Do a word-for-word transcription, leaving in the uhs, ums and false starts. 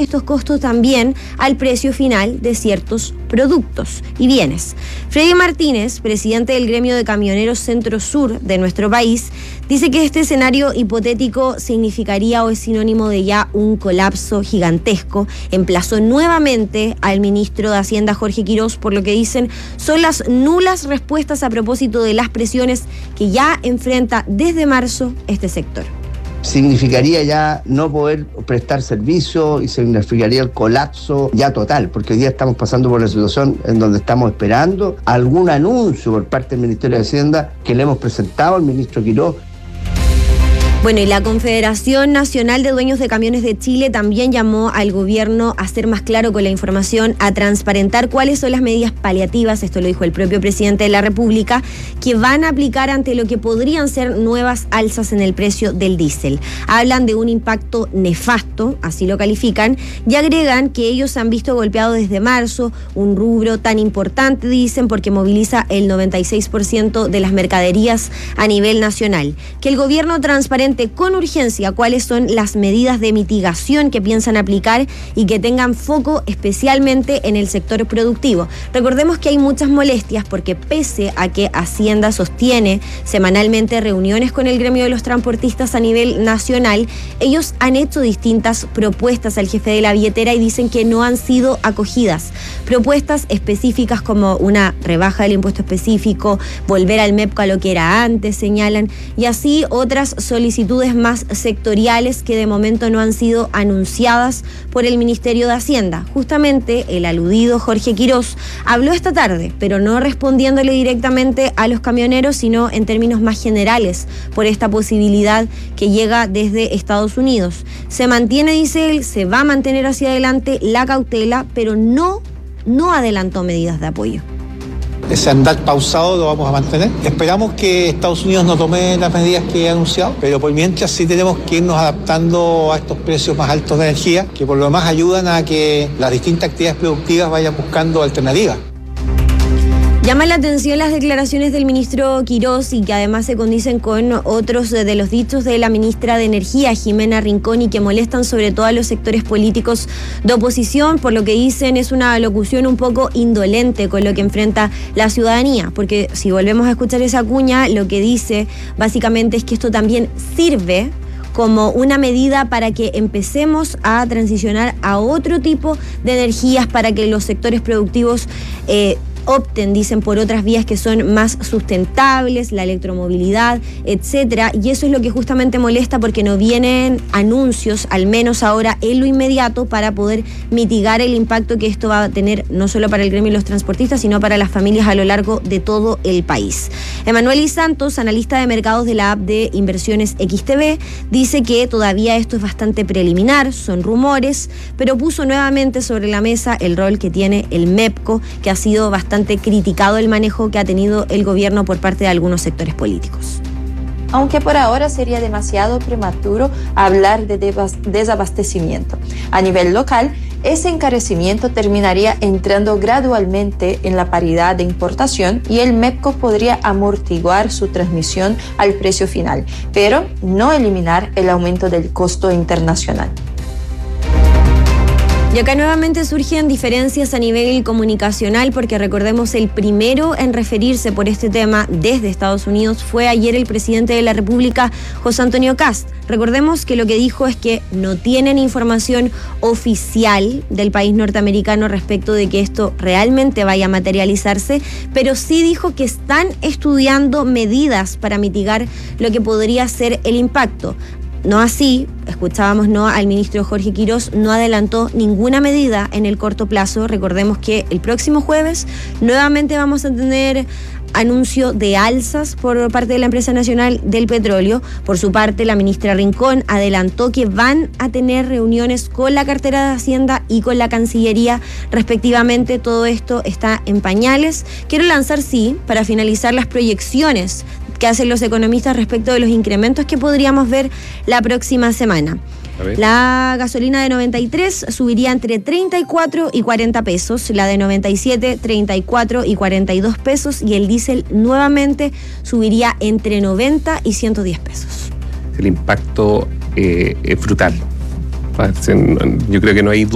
estos costos también al precio final de ciertos productos y bienes. Freddy Martínez, presidente del gremio de camioneros Centro-Sur de nuestro país, dice que este escenario hipotético significaría o es sinónimo de ya un colapso gigantesco. Emplazó nuevamente al ministro de Hacienda, Jorge Quirós, por lo que dicen son las nulas respuestas a propósito de las presiones que ya enfrenta desde marzo este sector. Significaría ya no poder prestar servicio y significaría el colapso ya total, porque hoy día estamos pasando por una situación en donde estamos esperando algún anuncio por parte del Ministerio de Hacienda que le hemos presentado al ministro Quirós. Bueno, y la Confederación Nacional de Dueños de Camiones de Chile también llamó al gobierno a ser más claro con la información, a transparentar cuáles son las medidas paliativas, esto lo dijo el propio presidente de la República, que van a aplicar ante lo que podrían ser nuevas alzas en el precio del diésel. Hablan de un impacto nefasto, así lo califican, y agregan que ellos han visto golpeado desde marzo un rubro tan importante, dicen, porque moviliza el noventa y seis por ciento de las mercaderías a nivel nacional. Que el gobierno transparente con urgencia cuáles son las medidas de mitigación que piensan aplicar y que tengan foco especialmente en el sector productivo. Recordemos que hay muchas molestias porque pese a que Hacienda sostiene semanalmente reuniones con el gremio de los transportistas a nivel nacional, ellos han hecho distintas propuestas al jefe de la billetera y dicen que no han sido acogidas. Propuestas específicas como una rebaja del impuesto específico, volver al MEPCO a lo que era antes, señalan, y así otras solicitudes más sectoriales que de momento no han sido anunciadas por el Ministerio de Hacienda. Justamente el aludido Jorge Quirós habló esta tarde, pero no respondiéndole directamente a los camioneros, sino en términos más generales por esta posibilidad que llega desde Estados Unidos. Se mantiene, dice él, se va a mantener hacia adelante la cautela, pero no, no adelantó medidas de apoyo. Ese andar pausado lo vamos a mantener. Esperamos que Estados Unidos no tome las medidas que ha anunciado, pero por mientras sí tenemos que irnos adaptando a estos precios más altos de energía, que por lo demás ayudan a que las distintas actividades productivas vayan buscando alternativas. Llama la atención las declaraciones del ministro Quirós y que además se condicen con otros de los dichos de la ministra de Energía, Jimena Rincón, y que molestan sobre todo a los sectores políticos de oposición, por lo que dicen es una locución un poco indolente con lo que enfrenta la ciudadanía, porque si volvemos a escuchar esa cuña, lo que dice básicamente es que esto también sirve como una medida para que empecemos a transicionar a otro tipo de energías para que los sectores productivos eh, opten, dicen, por otras vías que son más sustentables, la electromovilidad, etcétera, y eso es lo que justamente molesta porque no vienen anuncios, al menos ahora en lo inmediato, para poder mitigar el impacto que esto va a tener no solo para el gremio y los transportistas, sino para las familias a lo largo de todo el país. Emanuel Y. Santos, analista de mercados de la app de inversiones X T B, dice que todavía esto es bastante preliminar, son rumores, pero puso nuevamente sobre la mesa el rol que tiene el MEPCO, que ha sido bastante criticado el manejo que ha tenido el gobierno por parte de algunos sectores políticos. Aunque por ahora sería demasiado prematuro hablar de desabastecimiento. A nivel local, ese encarecimiento terminaría entrando gradualmente en la paridad de importación y el MEPCO podría amortiguar su transmisión al precio final, pero no eliminar el aumento del costo internacional. Y acá nuevamente surgen diferencias a nivel comunicacional porque recordemos el primero en referirse por este tema desde Estados Unidos fue ayer el presidente de la República, José Antonio Kast. Recordemos que lo que dijo es que no tienen información oficial del país norteamericano respecto de que esto realmente vaya a materializarse, pero sí dijo que están estudiando medidas para mitigar lo que podría ser el impacto. No así, escuchábamos no al ministro Jorge Quirós, no adelantó ninguna medida en el corto plazo. Recordemos que el próximo jueves nuevamente vamos a tener anuncio de alzas por parte de la Empresa Nacional del Petróleo. Por su parte, la ministra Rincón adelantó que van a tener reuniones con la cartera de Hacienda y con la Cancillería respectivamente. Todo esto está en pañales. Quiero lanzar, sí, para finalizar las proyecciones que hacen los economistas respecto de los incrementos que podríamos ver la próxima semana. La gasolina de noventa y tres subiría entre treinta y cuatro y cuarenta pesos, la de noventa y siete, treinta y cuatro y cuarenta y dos pesos, y el diésel nuevamente subiría entre noventa y ciento diez pesos. El impacto eh, es brutal. Yo creo que no hay